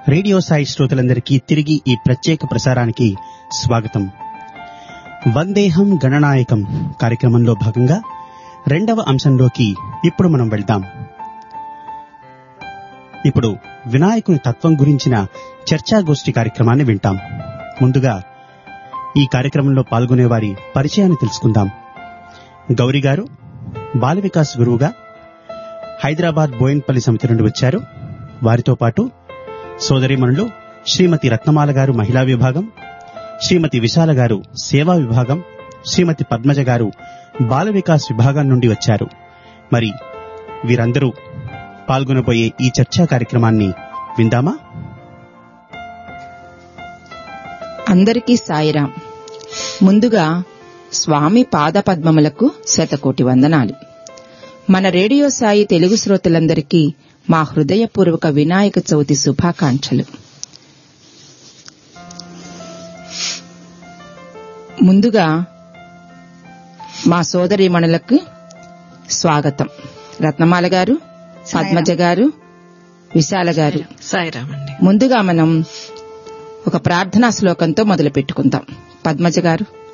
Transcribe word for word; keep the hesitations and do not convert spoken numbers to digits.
Radio Sai శ్రోతలందరికీ తిరిగి ఈ ప్రత్యేక ప్రసారానికి స్వాగతం. వందేహం గణనాయకం కార్యక్రమంలో భాగంగా రెండవ అంశంలోకి ఇప్పుడు మనం వెళ్దాం. ఇప్పుడు వినాయకుని తత్వం గురించిన చర్చాగోష్ఠి కార్యక్రమాన్ని వింటాం. ముందుగా ఈ కార్యక్రమంలో పాల్గొనే వారి పరిచయాన్ని తెలుసుకుందాం. గౌరీ గారు బాల వికాస్ గురువుగా హైదరాబాద్ బోయిన్పల్లి సమితి నుండి వచ్చారు. వారితో పాటు సోదరీమణులు శ్రీమతి రత్నమాల గారు మహిళా విభాగం, శ్రీమతి విశాల గారు సేవా విభాగం, శ్రీమతి పద్మజ గారు బాల వికాస్ విభాగం నుండి వచ్చారు. మరి వీరందరూ పాల్గొనబోయే ఈ చర్చా కార్యక్రమాన్ని విందామా? అందరికీ సాయిరాం. ముందుగా స్వామి పాద పద్మములకు శతకోటి వందనాలు. మన రేడియో సాయి తెలుగు శ్రోతలందరికీ మా హృదయపూర్వక వినాయక చవితి శుభాకాంక్షలు. ముందుగా మా సోదరీమణులకు స్వాగతం. రత్నమాల గారు, పద్మజ గారు, విశాల గారు. సాయిరామండి. ముందుగా మనం ఒక ప్రార్థనా శ్లోకంతో మొదలు పెట్టుకుందాం. పద్మజ గారు.